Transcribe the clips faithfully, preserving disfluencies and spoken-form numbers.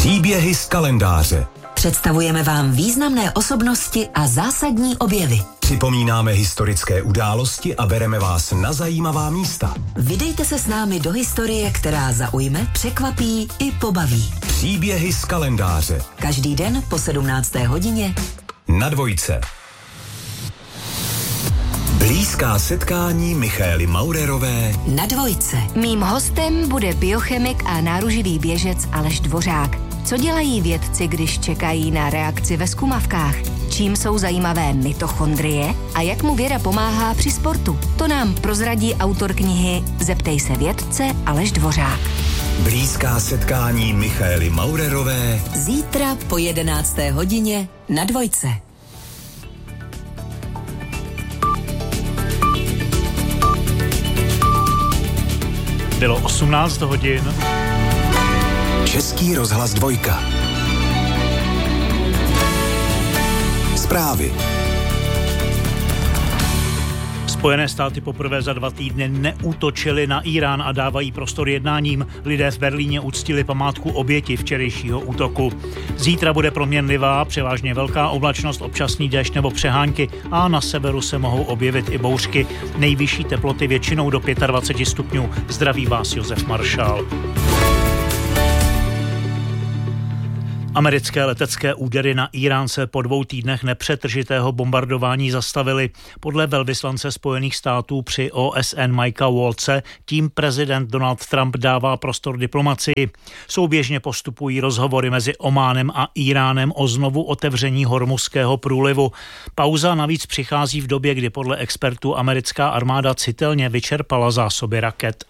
Příběhy z kalendáře. Představujeme vám významné osobnosti a zásadní objevy. Připomínáme historické události a bereme vás na zajímavá místa. Vydejte se s námi do historie, která zaujme, překvapí i pobaví. Příběhy z kalendáře. Každý den po sedmnácté hodině na Dvojce. Blízká setkání Michaely Maurerové na Dvojce. Mým hostem bude biochemik a náruživý běžec Aleš Dvořák. Co dělají vědci, když čekají na reakci ve zkumavkách? Čím jsou zajímavé mitochondrie a jak mu věda pomáhá při sportu? To nám prozradí autor knihy Zeptej se vědce Aleš Dvořák. Blízká setkání Michaely Maurerové zítra po jedenácté hodině na Dvojce. Bylo osmnáct hodin. Český rozhlas Dvojka. Zprávy. Spojené státy poprvé za dva týdny neútočily na Irán a dávají prostor jednáním. Lidé v Berlíně uctili památku oběti včerejšího útoku. Zítra bude proměnlivá, převážně velká oblačnost, občasný déšť nebo přehánky a na severu se mohou objevit i bouřky. Nejvyšší teploty většinou do dvacet pět stupňů. Zdraví vás Josef Maršál. Americké letecké údery na Irán se po dvou týdnech nepřetržitého bombardování zastavily. Podle velvyslance Spojených států při O S N Mikea Waltze tím prezident Donald Trump dává prostor diplomacii. Souběžně postupují rozhovory mezi Ománem a Iránem o znovu otevření Hormuzského průlivu. Pauza navíc přichází v době, kdy podle expertů americká armáda citelně vyčerpala zásoby raket.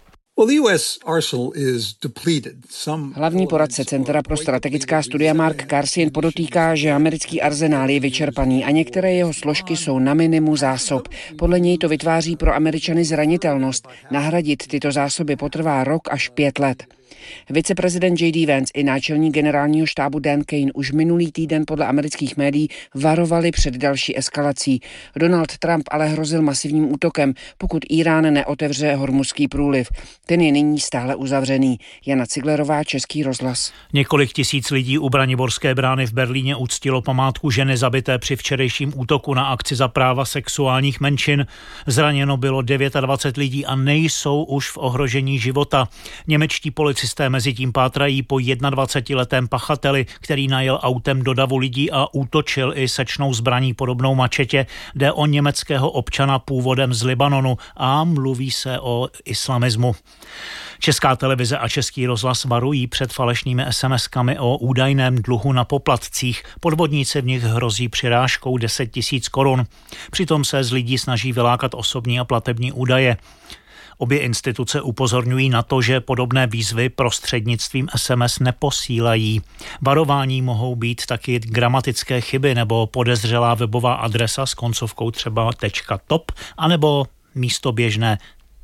Hlavní poradce Centra pro strategická studia Mark Karsin podotýká, že americký arzenál je vyčerpaný a některé jeho složky jsou na minimu zásob. Podle něj to vytváří pro Američany zranitelnost. Nahradit tyto zásoby potrvá rok až pět let. Viceprezident J D Vance i náčelník generálního štábu Dan Kane už minulý týden podle amerických médií varovali před další eskalací. Donald Trump ale hrozil masivním útokem, pokud Irán neotevře Hormuzský průliv. Ten je nyní stále uzavřený. Jana Ciglerová, Český rozhlas. Několik tisíc lidí u Braniborské brány v Berlíně uctilo památku ženy zabité při včerejším útoku na akci za práva sexuálních menšin. Zraněno bylo dvacet devět lidí a nejsou už v ohrožení života. Němečtí policisté mezi tím pátrají po dvacetiletém pachateli, který najel autem do davu lidí a útočil i sečnou zbraní podobnou mačetě. Jde o německého občana původem z Libanonu a mluví se o islamismu. Česká televize a Český rozhlas varují před falešnými es em eskami o údajném dluhu na poplatcích. Podvodníci v nich hrozí přirážkou deset tisíc korun. Přitom se z lidí snaží vylákat osobní a platební údaje. Obě instituce upozorňují na to, že podobné výzvy prostřednictvím es em es neposílají. Varování mohou být taky gramatické chyby nebo podezřelá webová adresa s koncovkou třeba .top anebo místo běžné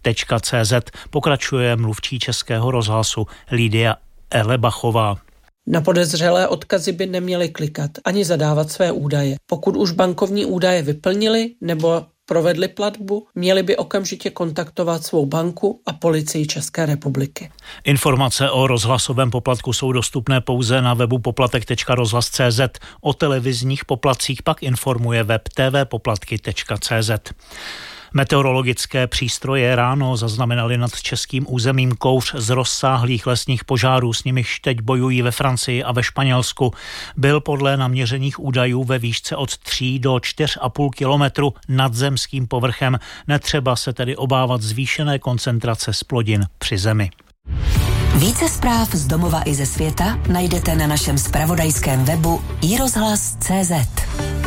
.cz, pokračuje mluvčí Českého rozhlasu Lídia Elebachová. Na podezřelé odkazy by neměli klikat ani zadávat své údaje. Pokud už bankovní údaje vyplnili nebo provedli platbu, měli by okamžitě kontaktovat svou banku a policii České republiky. Informace o rozhlasovém poplatku jsou dostupné pouze na webu poplatek tečka rozhlas tečka cé zet. O televizních poplatcích pak informuje web t v poplatky tečka cé zet. Meteorologické přístroje ráno zaznamenaly nad českým územím kouř z rozsáhlých lesních požárů, s nimiž teď bojují ve Francii a ve Španělsku. Byl podle naměřených údajů ve výšce od tří do čtyř a půl kilometru nad zemským povrchem. Netřeba se tedy obávat zvýšené koncentrace zplodin při zemi. Více zpráv z domova i ze světa najdete na našem zpravodajském webu i rozhlas tečka cé zet.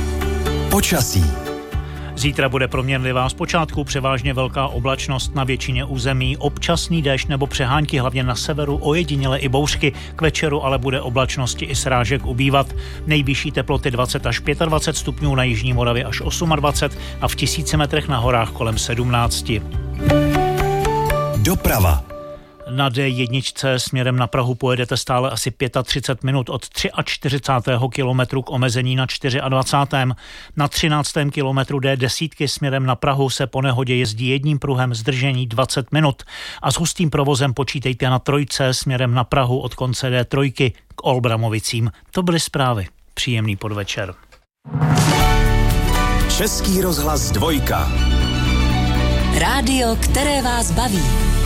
Počasí. Zítra bude proměnlivá, zpočátku převážně velká oblačnost na většině území, občasný déšť nebo přehánky, hlavně na severu, ojediněle i bouřky. K večeru ale bude oblačnosti i srážek ubývat. Nejvyšší teploty dvacet až dvacet pět stupňů, na jižní Moravě až dvacet osm a v tisíci metrech na horách kolem sedmnáct. Doprava. Na dé jedna směrem na Prahu pojedete stále asi třicet pět minut od čtyřicátého třetího kilometru k omezení na dvacátém čtvrtém Na třináctém kilometru dé deset směrem na Prahu se po nehodě jezdí jedním pruhem, zdržení dvacet minut a s hustým provozem počítejte na trojce směrem na Prahu od konce dé tři k Olbramovicím. To byly zprávy. Příjemný podvečer. Český rozhlas dvojka. Rádio, které vás baví.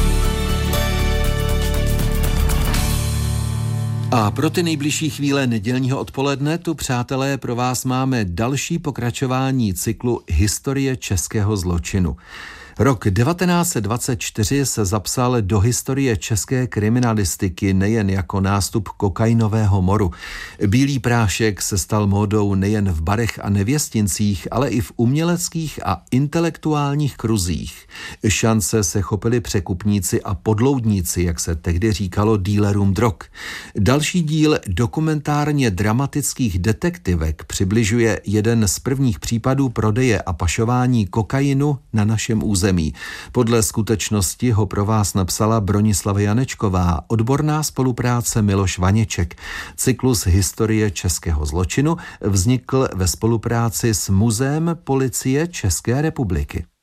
A pro ty nejbližší chvíle nedělního odpoledne tu, přátelé, pro vás máme další pokračování cyklu Historie českého zločinu. Rok devatenáct set dvacet čtyři se zapsal do historie české kriminalistiky nejen jako nástup kokainového moru. Bílý prášek se stal módou nejen v barech a nevěstincích, ale i v uměleckých a intelektuálních kruzích. Šance se chopili překupníci a podloudníci, jak se tehdy říkalo dílerům drog. Další díl dokumentárně dramatických detektivek přibližuje jeden z prvních případů prodeje a pašování kokainu na našem území. Zemí. Podle skutečnosti ho pro vás napsala Bronislava Janečková, odborná spolupráce Miloš Vaněček. Cyklus Historie českého zločinu vznikl ve spolupráci s Muzeem policie České republiky.